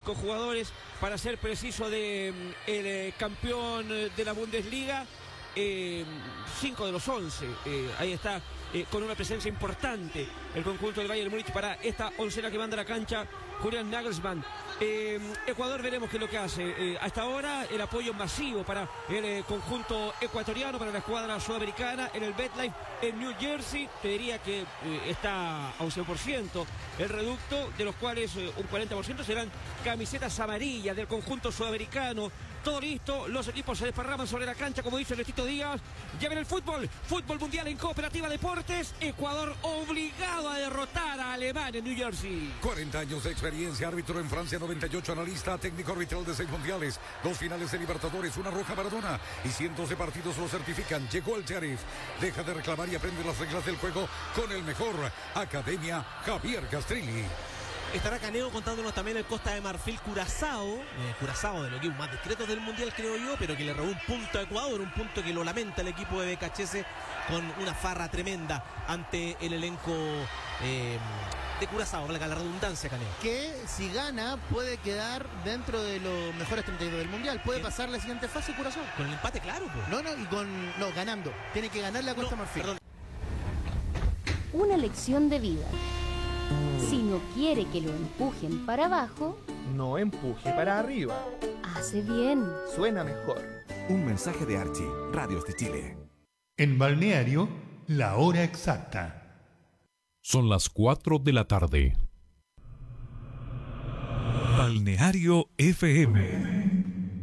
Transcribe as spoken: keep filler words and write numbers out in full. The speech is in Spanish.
cinco jugadores, para ser preciso, de el eh, campeón de la Bundesliga. Eh, cinco de los once, eh, ahí está, eh, con una presencia importante el conjunto del Bayern Múnich para esta oncena que manda a la cancha Julian Nagelsmann. Eh, Ecuador, veremos qué es lo que hace. Eh, hasta ahora el apoyo masivo para el eh, conjunto ecuatoriano, para la escuadra sudamericana en el MetLife en New Jersey. Te diría que eh, está a un cien por ciento el reducto, de los cuales eh, un cuarenta por ciento serán camisetas amarillas del conjunto sudamericano. Todo listo, los equipos se desparraman sobre la cancha, como dice Ernesto Díaz. Ya ven el fútbol, fútbol mundial en Cooperativa Deportes. Ecuador obligado a derrotar a Alemania en New Jersey. cuarenta años de experiencia, árbitro en Francia noventa y ocho, analista, técnico arbitral de seis mundiales, dos finales de Libertadores, una roja Maradona y cientos de partidos lo certifican. Llegó el Sheriff, deja de reclamar y aprende las reglas del juego con el mejor. Academia Javier Castrilli. Estará Caneo contándonos también el Costa de Marfil Curazao, eh, Curazao de los equipos más discretos del Mundial, creo yo, pero que le robó un punto a Ecuador, un punto que lo lamenta el equipo de Becachese, con una farra tremenda ante el elenco eh, de Curazao, valga la redundancia, Caneo. Que si gana puede quedar dentro de los mejores treinta y dos del Mundial, puede ¿Qué? pasar la siguiente fase Curazao. Con el empate, claro. Pues. No, no, y con, no, ganando, tiene que ganar la Costa no, Marfil. Perdón. Una lección de vida. Si no quiere que lo empujen para abajo, no empuje para arriba. Hace bien. Suena mejor. Un mensaje de Archie, Radios de Chile. En Balneario, la hora exacta. Son las cuatro de la tarde. Balneario F M.